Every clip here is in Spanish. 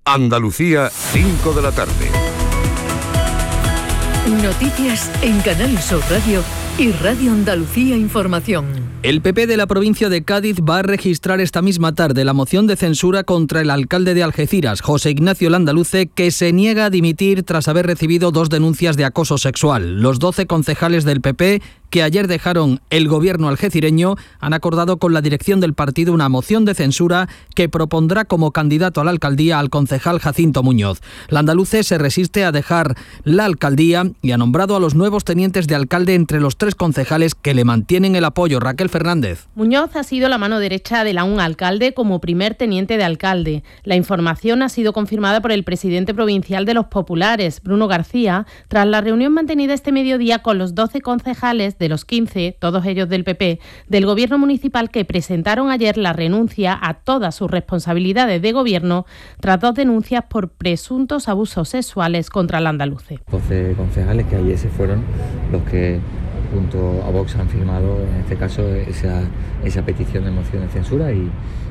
Andalucía, 5 de la tarde. Noticias en Canal Sur Radio y Radio Andalucía Información. El PP de la provincia de Cádiz va a registrar esta misma tarde la moción de censura contra el alcalde de Algeciras, José Ignacio Landaluce, que se niega a dimitir tras haber recibido 2 denuncias de acoso sexual. Los 12 concejales del PP que ayer dejaron el gobierno algecireño han acordado con la dirección del partido una moción de censura que propondrá como candidato a la alcaldía al concejal Jacinto Muñoz. Landaluce se resiste a dejar la alcaldía y ha nombrado a los nuevos tenientes de alcalde entre los 3 concejales que le mantienen el apoyo. Raquel Fernández. Muñoz ha sido la mano derecha del aún alcalde como primer teniente de alcalde. La información ha sido confirmada por el presidente provincial de los populares, Bruno García, tras la reunión mantenida este mediodía con los 12 concejales de los 15, todos ellos del PP, del gobierno municipal que presentaron ayer la renuncia a todas sus responsabilidades de gobierno tras 2 denuncias por presuntos abusos sexuales contra Landaluce. 12 concejales que ayer se fueron los que junto a Vox han firmado en este caso esa petición de moción de censura y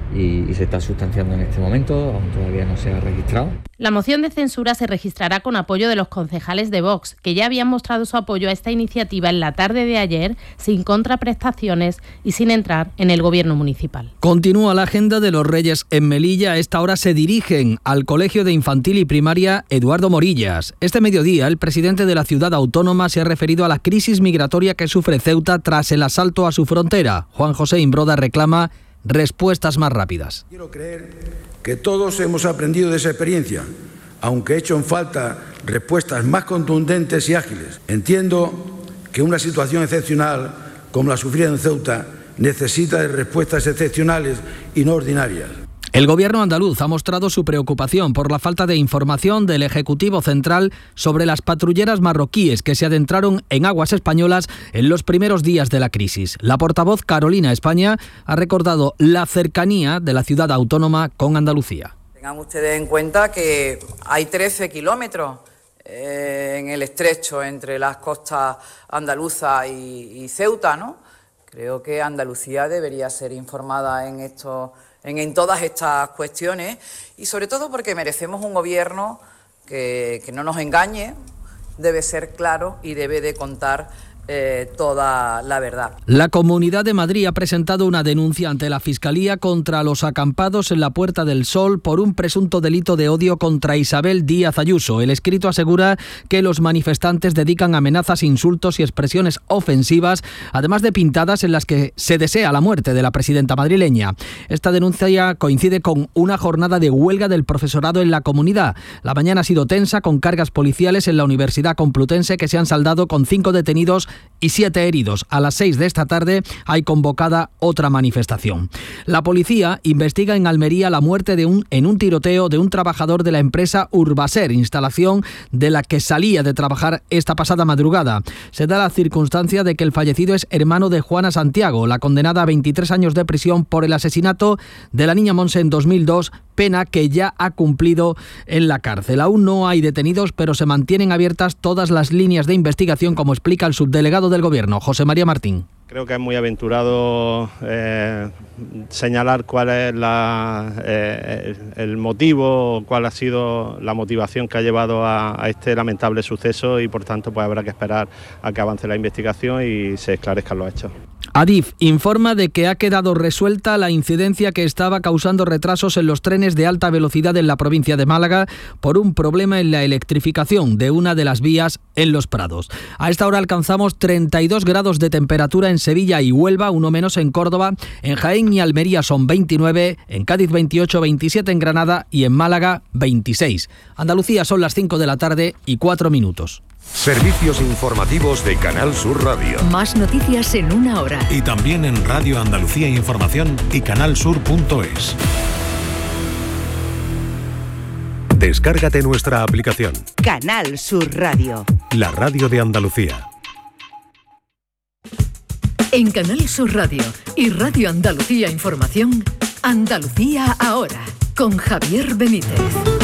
se está sustanciando en este momento, aún todavía no se ha registrado. La moción de censura se registrará con apoyo de los concejales de Vox, que ya habían mostrado su apoyo a esta iniciativa en la tarde de ayer, sin contraprestaciones y sin entrar en el gobierno municipal. Continúa la agenda de los Reyes en Melilla. A esta hora se dirigen al Colegio de Infantil y Primaria Eduardo Morillas. Este mediodía, el presidente de la ciudad autónoma se ha referido a la crisis migratoria que sufre Ceuta tras el asalto a su frontera. Juan José Imbroda reclama respuestas más rápidas. Quiero creer que todos hemos aprendido de esa experiencia, aunque he hecho en falta respuestas más contundentes y ágiles. Entiendo que una situación excepcional como la sufrida en Ceuta necesita de respuestas excepcionales y no ordinarias. El gobierno andaluz ha mostrado su preocupación por la falta de información del Ejecutivo Central sobre las patrulleras marroquíes que se adentraron en aguas españolas en los primeros días de la crisis. La portavoz Carolina España ha recordado la cercanía de la ciudad autónoma con Andalucía. Tengan ustedes en cuenta que hay 13 kilómetros en el estrecho entre las costas andaluza y Ceuta, ¿no? Creo que Andalucía debería ser informada en todas estas cuestiones y sobre todo porque merecemos un gobierno que no nos engañe, debe ser claro y debe de contar toda la verdad. La Comunidad de Madrid ha presentado una denuncia ante la Fiscalía contra los acampados en la Puerta del Sol por un presunto delito de odio contra Isabel Díaz Ayuso. El escrito asegura que los manifestantes dedican amenazas, insultos y expresiones ofensivas, además de pintadas en las que se desea la muerte de la presidenta madrileña. Esta denuncia coincide con una jornada de huelga del profesorado en la comunidad. La mañana ha sido tensa con cargas policiales en la Universidad Complutense que se han saldado con 5 detenidos y 7 heridos. A las 6 de esta tarde hay convocada otra manifestación. La policía investiga en Almería la muerte en un tiroteo de un trabajador de la empresa Urbaser, instalación de la que salía de trabajar esta pasada madrugada. Se da la circunstancia de que el fallecido es hermano de Juana Santiago, la condenada a 23 años de prisión por el asesinato de la niña Monse en 2002, pena que ya ha cumplido en la cárcel. Aún no hay detenidos, pero se mantienen abiertas todas las líneas de investigación, como explica el subdelegado del Gobierno, José María Martín. Creo que es muy aventurado señalar cuál es el motivo, cuál ha sido la motivación que ha llevado a este lamentable suceso y por tanto pues habrá que esperar a que avance la investigación y se esclarezcan los hechos. Adif informa de que ha quedado resuelta la incidencia que estaba causando retrasos en los trenes de alta velocidad en la provincia de Málaga por un problema en la electrificación de una de las vías en Los Prados. A esta hora alcanzamos 32 grados de temperatura en Sevilla y Huelva, uno menos en Córdoba, en Jaén y Almería son 29, en Cádiz 28, 27 en Granada y en Málaga 26. Andalucía son las 5 de la tarde y 4 minutos. Servicios informativos de Canal Sur Radio. Más noticias en una hora. Y también en Radio Andalucía Información y canalsur.es. Descárgate nuestra aplicación. Canal Sur Radio. La radio de Andalucía. En Canal Sur Radio y Radio Andalucía Información, Andalucía ahora, con Javier Benítez.